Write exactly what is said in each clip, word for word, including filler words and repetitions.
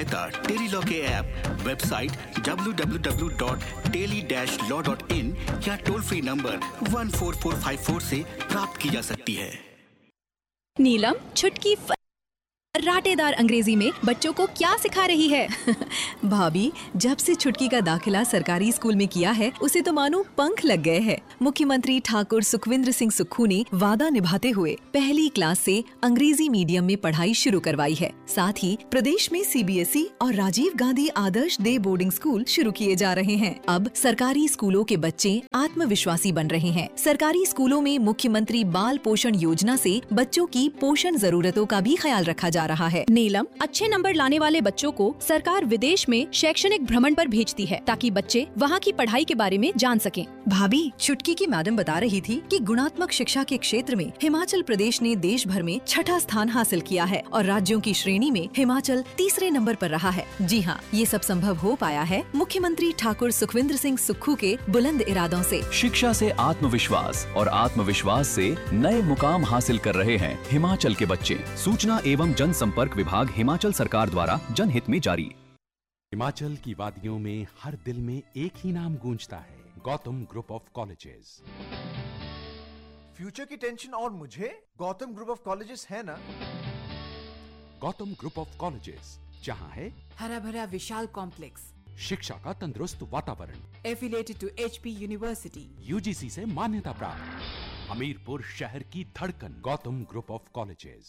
Tele law के app, website W W W dot tele dash law dot in या toll free number one four four five four से प्राप्त की जा सकती है। नीलम छुटकी फ... राटेदार अंग्रेजी में बच्चों को क्या सिखा रही है? भाभी, जब से छुटकी का दाखिला सरकारी स्कूल में किया है उसे तो मानो पंख लग गए हैं। मुख्यमंत्री ठाकुर सुखविंद्र सिंह सुक्खू ने वादा निभाते हुए पहली क्लास से अंग्रेजी मीडियम में पढ़ाई शुरू करवाई है। साथ ही प्रदेश में सी बी एस ई और राजीव गांधी आदर्श डे बोर्डिंग स्कूल शुरू किए जा रहे हैं। अब सरकारी स्कूलों के बच्चे आत्मविश्वासी बन रहे हैं। सरकारी स्कूलों में मुख्यमंत्री बाल पोषण योजना से बच्चों की पोषण जरूरतों का भी ख्याल रखा जा रहा है। नीलम, अच्छे नंबर लाने वाले बच्चों को सरकार विदेश में शैक्षणिक भ्रमण पर भेजती है ताकि बच्चे वहाँ की पढ़ाई के बारे में जान सकें। भाभी, छुटकी की मैडम बता रही थी कि गुणात्मक शिक्षा के क्षेत्र में हिमाचल प्रदेश ने देश भर में छठा स्थान हासिल किया है और राज्यों की श्रेणी में हिमाचल तीसरे नंबर पर रहा है। जी हाँ, ये सब संभव हो पाया है मुख्यमंत्री ठाकुर सुखविंद्र सिंह सुक्खू के बुलंद इरादों से। शिक्षा से आत्मविश्वास और आत्मविश्वास से नए मुकाम हासिल कर रहे हैं हिमाचल के बच्चे। सूचना एवं जनसंपर्क विभाग हिमाचल सरकार द्वारा जनहित में जारी। हिमाचल की वादियों में हर दिल में एक ही नाम गूंजता है, Gautam group of colleges. Future की टेंशन और मुझे गौतम ग्रुप ऑफ कॉलेजेस है ना। गौतम ग्रुप ऑफ कॉलेजेस, जहां है हरा भरा विशाल कॉम्प्लेक्स, शिक्षा का तंदुरुस्त वातावरण, affiliated to H P university, you जी सी से मान्यता प्राप्त, हमीरपुर शहर की धड़कन, गौतम ग्रुप ऑफ कॉलेजेस।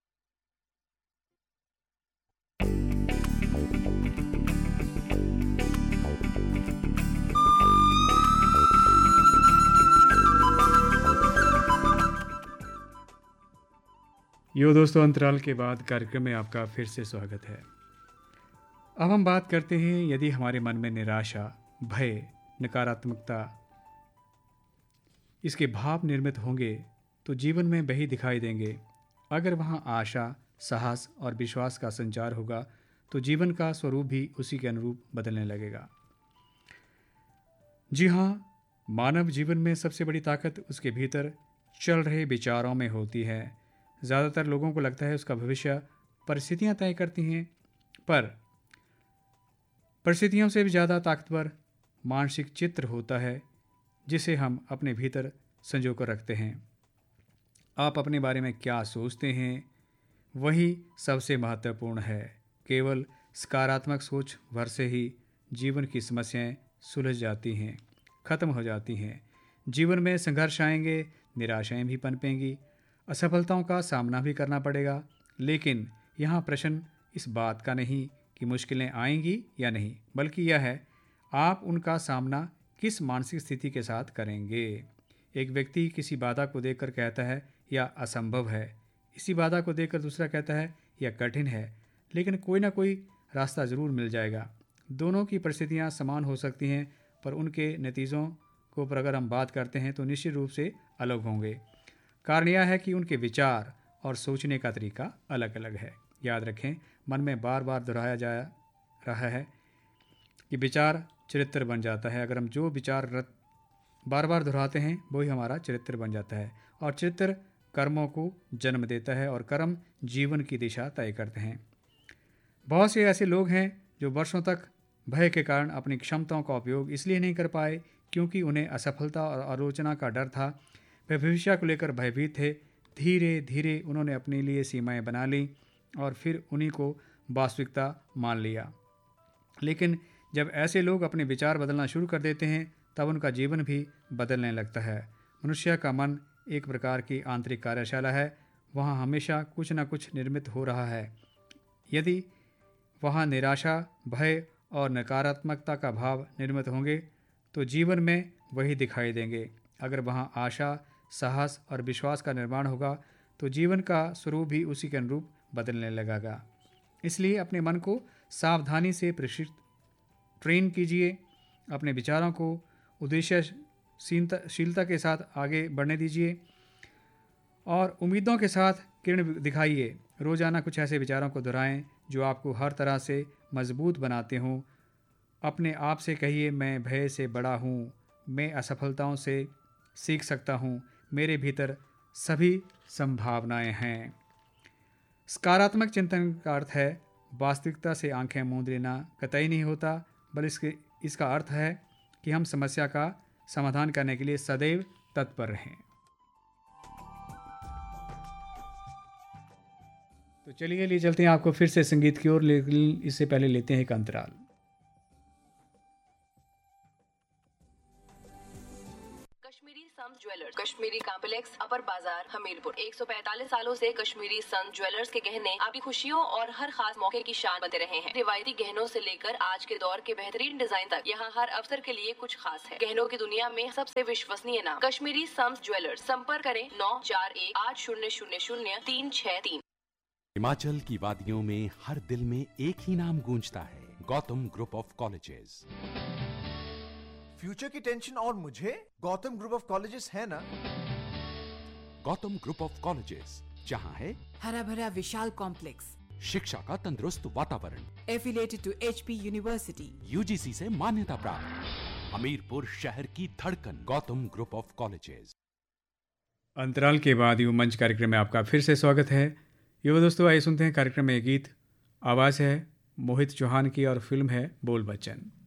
यो दोस्तों, अंतराल के बाद कार्यक्रम में आपका फिर से स्वागत है। अब हम बात करते हैं, यदि हमारे मन में निराशा, भय, नकारात्मकता इसके भाव निर्मित होंगे तो जीवन में वही दिखाई देंगे। अगर वहाँ आशा, साहस और विश्वास का संचार होगा तो जीवन का स्वरूप भी उसी के अनुरूप बदलने लगेगा। जी हाँ, मानव जीवन में सबसे बड़ी ताकत उसके भीतर चल रहे विचारों में होती है। ज़्यादातर लोगों को लगता है उसका भविष्य परिस्थितियाँ तय करती हैं, पर परिस्थितियों से भी ज़्यादा ताकतवर मानसिक चित्र होता है जिसे हम अपने भीतर संजो कर रखते हैं। आप अपने बारे में क्या सोचते हैं वही सबसे महत्वपूर्ण है। केवल सकारात्मक सोच भर से ही जीवन की समस्याएं सुलझ जाती हैं, ख़त्म हो जाती हैं। जीवन में संघर्ष आएंगे, निराशाएं भी पनपेंगी, असफलताओं का सामना भी करना पड़ेगा। लेकिन यहाँ प्रश्न इस बात का नहीं कि मुश्किलें आएंगी या नहीं, बल्कि यह है आप उनका सामना किस मानसिक स्थिति के साथ करेंगे। एक व्यक्ति किसी बाधा को देखकर कहता है यह असंभव है, इसी बाधा को देखकर दूसरा कहता है यह कठिन है, लेकिन कोई ना कोई रास्ता ज़रूर मिल जाएगा। दोनों की परिस्थितियाँ समान हो सकती हैं, पर उनके नतीजों को पर अगर हम बात करते हैं तो निश्चित रूप से अलग होंगे। कारण यह है कि उनके विचार और सोचने का तरीका अलग अलग है। याद रखें, मन में बार बार दोहराया जा रहा है कि विचार चरित्र बन जाता है। अगर हम जो विचार बार बार दोहराते हैं वही हमारा चरित्र बन जाता है, और चरित्र कर्मों को जन्म देता है और कर्म जीवन की दिशा तय करते हैं। बहुत से ऐसे लोग हैं जो वर्षों तक भय के कारण अपनी क्षमताओं का उपयोग इसलिए नहीं कर पाए क्योंकि उन्हें असफलता और आलोचना का डर था। वे भविष्य को लेकर भयभीत थे। धीरे धीरे उन्होंने अपने लिए सीमाएं बना ली और फिर उन्हीं को वास्तविकता मान लिया। लेकिन जब ऐसे लोग अपने विचार बदलना शुरू कर देते हैं तब उनका जीवन भी बदलने लगता है। मनुष्य का मन एक प्रकार की आंतरिक कार्यशाला है, वहाँ हमेशा कुछ न कुछ निर्मित हो रहा है। यदि वहाँ निराशा, भय और नकारात्मकता का भाव निर्मित होंगे तो जीवन में वही दिखाई देंगे। अगर वहाँ आशा, साहस और विश्वास का निर्माण होगा तो जीवन का स्वरूप भी उसी के अनुरूप बदलने लगेगा। इसलिए अपने मन को सावधानी से प्रशिक्षित ट्रेन कीजिए, अपने विचारों को उद्देश्यशीलता के साथ आगे बढ़ने दीजिए और उम्मीदों के साथ किरण दिखाइए। रोज़ाना कुछ ऐसे विचारों को दोहराएं जो आपको हर तरह से मजबूत बनाते हों। अपने आप से कहिए, मैं भय से बड़ा हूँ, मैं असफलताओं से सीख सकता हूँ, मेरे भीतर सभी संभावनाएं हैं। सकारात्मक चिंतन का अर्थ है वास्तविकता से आंखें मूंद लेना कतई नहीं होता, बल्कि इसके इसका अर्थ है कि हम समस्या का समाधान करने के लिए सदैव तत्पर रहें। तो चलिए ले चलते हैं आपको फिर से संगीत की ओर, लेकिन इससे पहले लेते हैं एक अंतराल। कश्मीरी संत ज्वेलर्स, कश्मीरी कॉम्प्लेक्स, अपर बाजार, हमीरपुर। एक सौ पैंतालीस सालों से कश्मीरी संत ज्वेलर्स के गहने आपकी खुशियों और हर खास मौके की शान बनते रहे हैं। रिवायती गहनों से लेकर आज के दौर के बेहतरीन डिजाइन तक, यहाँ हर अवसर के लिए कुछ खास है। गहनों की दुनिया में सबसे विश्वसनीय नाम कश्मीरी संत ज्वेलर्स। संपर्क करें नौ चार एक आठ शून्य शून्य शून्य तीन छह तीन। हिमाचल की वादियों में हर दिल में एक ही नाम गूंजता है, Gautam group of colleges. Future की टेंशन और मुझे गौतम ग्रुप ऑफ कॉलेजेस है ना। गौतम ग्रुप ऑफ कॉलेजेस, जहां है हरा भरा विशाल कॉम्प्लेक्स, शिक्षा का तंदुरुस्त वातावरण, affiliated to HP university, UGC से मान्यता प्राप्त, हमीरपुर शहर की धड़कन, गौतम ग्रुप ऑफ कॉलेजेस। अंतराल के बाद युवा मंच कार्यक्रम में आपका फिर से स्वागत है। युवा दोस्तों, आइए सुनते हैं कार्यक्रम में गीत। आवाज़ है मोहित चौहान की और फिल्म है बोल बच्चन।